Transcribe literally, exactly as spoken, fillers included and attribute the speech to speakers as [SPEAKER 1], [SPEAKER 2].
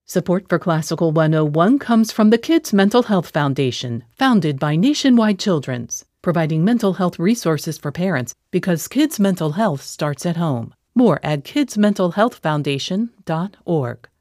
[SPEAKER 1] Support for Classical one oh one comes from the Kids Mental Health Foundation, founded by Nationwide Children's, providing mental health resources for parents because kids' mental health starts at home. More at kids mental health foundation dot org.